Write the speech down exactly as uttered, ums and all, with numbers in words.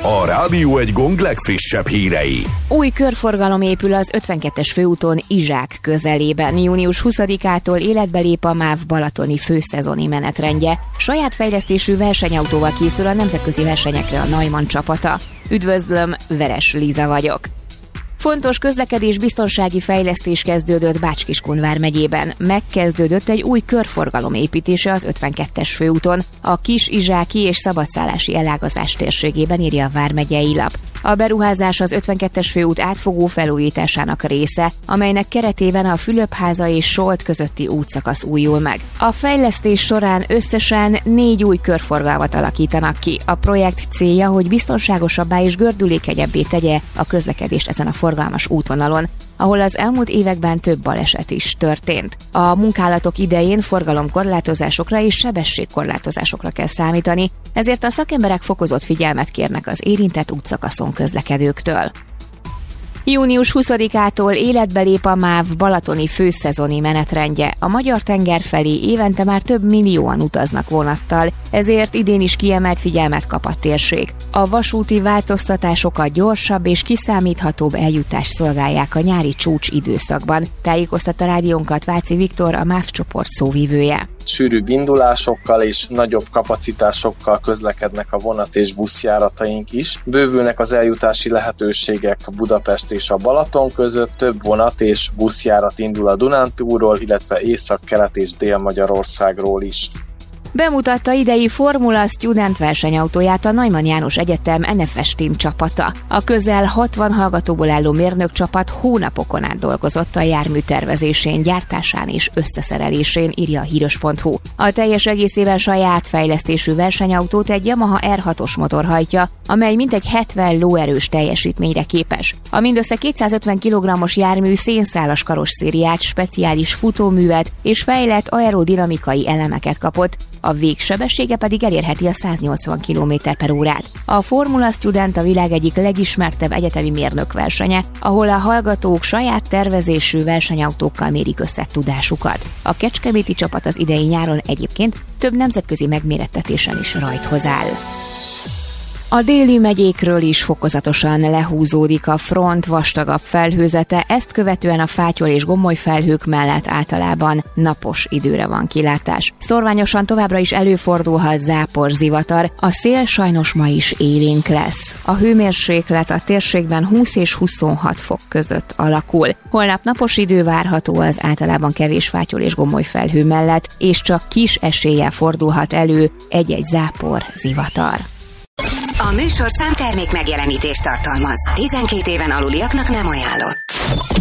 A Rádió Egy Gong legfrissebb hírei. Új körforgalom épül az ötvenkettes főúton Izsák közelében. június huszadikától életbe lép a MÁV balatoni főszezoni menetrendje. Saját fejlesztésű versenyautóval készül a nemzetközi versenyekre a Neumann csapata. Üdvözlöm, Veres Liza vagyok. Fontos közlekedés biztonsági fejlesztés kezdődött Bács-Kiskun vármegyében. Megkezdődött egy új körforgalom építése az ötvenkettes főúton, a Kis-Izsáki és szabadszállási elágazás térségében, írja a vármegyei lap. A beruházás az ötvenkettes főút átfogó felújításának része, amelynek keretében a Fülöpháza és Solt közötti útszakasz újul meg. A fejlesztés során összesen négy új körforgalmat alakítanak ki. A projekt célja, hogy biztonságosabbá és gördülékenyebbé tegye a közlekedést ezen a forgalmas útvonalon, ahol az elmúlt években több baleset is történt. A munkálatok idején forgalomkorlátozásokra és sebességkorlátozásokra kell számítani, ezért a szakemberek fokozott figyelmet kérnek az érintett útszakaszon közlekedőktől. június huszadikától életbe lép a MÁV balatoni főszezoni menetrendje. A magyar tenger felé évente már több millióan utaznak vonattal, ezért idén is kiemelt figyelmet kap a térség. A vasúti változtatásokat gyorsabb és kiszámíthatóbb eljutást szolgálják a nyári csúcs időszakban, tájékoztatta rádiónkat Váci Viktor, a MÁV csoport szóvivője. Sűrűbb indulásokkal és nagyobb kapacitásokkal közlekednek a vonat és buszjárataink is. Bővülnek az eljutási lehetőségek Budapest és a Balaton között, több vonat és buszjárat indul a Dunántúlról, illetve Észak-Kelet és Dél-Magyarországról is. Bemutatta idei Formula Student versenyautóját a Neumann János Egyetem en ef es Team csapata. A közel hatvan hallgatóból álló mérnökcsapat hónapokon át dolgozott a jármű tervezésén, gyártásán és összeszerelésén, írja a híros pont hu. A teljes egészében saját fejlesztésű versenyautót egy Yamaha er hatos motor hajtja, amely mintegy hetven lóerős teljesítményre képes. A mindössze kétszázötven kilogrammos jármű szénszálas karosszériát, speciális futóművet és fejlett aerodinamikai elemeket kapott, a végsebessége pedig elérheti a száznyolcvan kilométer per órát. A Formula Student a világ egyik legismertebb egyetemi mérnökversenye, ahol a hallgatók saját tervezésű versenyautókkal mérik össze tudásukat. A kecskeméti csapat az idei nyáron egyébként több nemzetközi megmérettetésen is rajthoz áll. A déli megyékről is fokozatosan lehúzódik a front vastagabb felhőzete, ezt követően a fátyol és gomoly felhők mellett általában napos időre van kilátás. Szorványosan továbbra is előfordulhat zápor, zivatar, a szél sajnos ma is élénk lesz. A hőmérséklet a térségben húsz és huszonhat fok között alakul. Holnap napos idő várható az általában kevés fátyol és gomoly felhő mellett, és csak kis eséllyel fordulhat elő egy-egy zápor, zivatar. A műsorszám termék megjelenítést tartalmaz. tizenkét éven aluliaknak nem ajánlott.